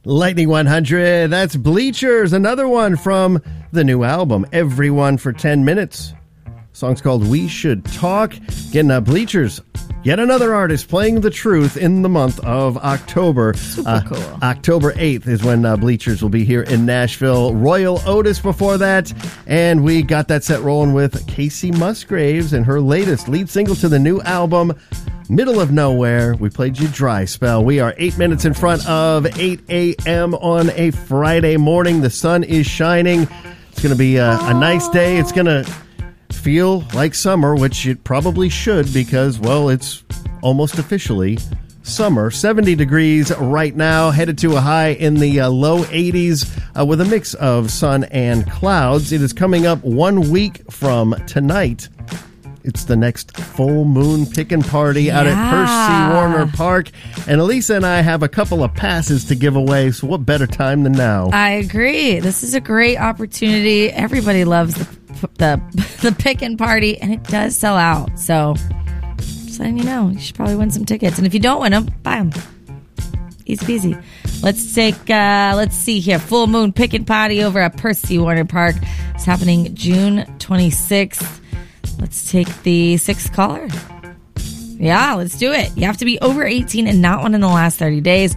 Lightning 100, that's Bleachers, another one from the new album, Everyone for 10 Minutes. Song's called We Should Talk. Getting Bleachers, yet another artist playing the truth in the month of October. Super cool. October 8th is when Bleachers will be here in Nashville. Royal Otis before that. And we got that set rolling with Casey Musgraves and her latest lead single to the new album, Middle of Nowhere. We played you Dry Spell. We are 8 minutes in front of 8 a.m. on a Friday morning. The sun is shining. It's going to be a nice day. It's going to feel like summer, which it probably should because, well, it's almost officially summer. 70 degrees right now, headed to a high in the low 80s with a mix of sun and clouds. It is coming up 1 week from tonight. It's the next full moon pickin' party out at Percy Warner Park. And Elisa and I have a couple of passes to give away, so what better time than now? I agree. This is a great opportunity. Everybody loves the pickin' party, and it does sell out. So, just letting you know, you should probably win some tickets. And if you don't win them, buy them. Easy peasy. Let's see here. Full moon pickin' party over at Percy Warner Park. It's happening June 26th. Let's take the sixth caller. Yeah, let's do it. You have to be over 18 and not one in the last 30 days.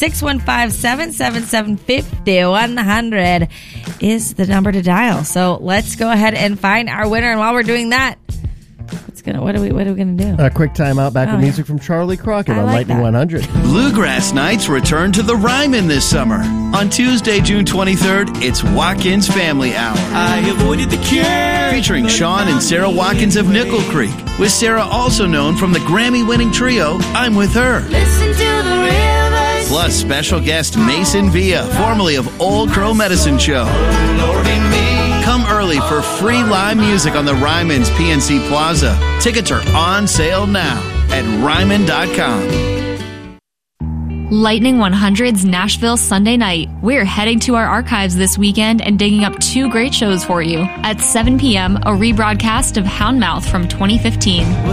615-777-5100 is the number to dial. So let's go ahead and find our winner. And while we're doing that, what are we going to do? A quick timeout back with music from Charlie Crockett on Lightning 100. Bluegrass Nights return to the Ryman this summer. On Tuesday, June 23rd, it's Watkins Family Hour. I avoided the cure. Featuring Sean and Sarah Watkins of Nickel Creek, with Sarah also known from the Grammy-winning trio I'm With Her. Listen to the rivers. Plus special guest Mason Villa, formerly of Old Crow Medicine Show. Lord in me. Come early for free live music on the Ryman's PNC Plaza. Tickets are on sale now at Ryman.com. Lightning 100's Nashville Sunday night. We're heading to our archives this weekend and digging up two great shows for you. At 7 p.m., a rebroadcast of Houndmouth from 2015.